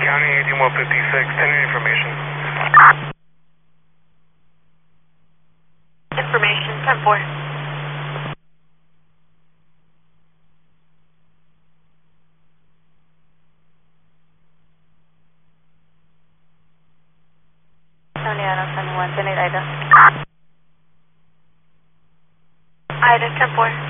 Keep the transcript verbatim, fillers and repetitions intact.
County eighteen one fifty-six, ten information. Information, ten four. Tony Adams, seven one, ten eight Ida. Ida, ten four.